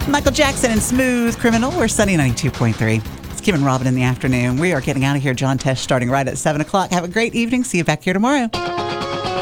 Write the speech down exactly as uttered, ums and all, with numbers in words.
Michael Jackson and Smooth Criminal. We're Sunny ninety-two point three. It's Kim and Robin in the afternoon. We are getting out of here. John Tesh starting right at seven o'clock. Have a great evening. See you back here tomorrow.